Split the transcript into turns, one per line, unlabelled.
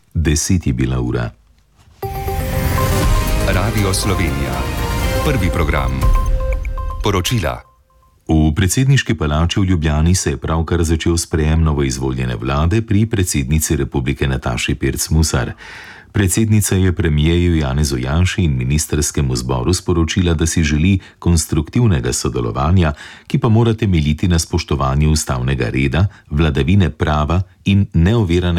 10 je bila ura.
Radio Slovenija. Prvi program. Poročila.
V predsedniški palači v Ljubljani se je pravkar začel sprejem novoizvoljene vlade pri predsednici republike Nataši Pirc Musar. Predsednica je premierju Janezu Janši in ministrskemu zboru sporočila, da si želi konstruktivnega sodelovanja, ki pa mora temeljiti na spoštovanju ustavnega reda, vladavine prava in neovirane